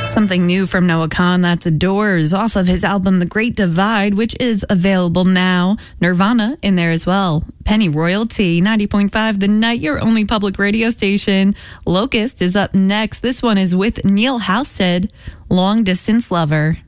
Something new from Noah Kahan, that's Doors, off of his album The Great Divide, which is available now. Nirvana in there as well. Penny Royalty, 90.5 The Night, your only public radio station. Locust is up next. This one is with Neil Halstead, Long Distance Lover.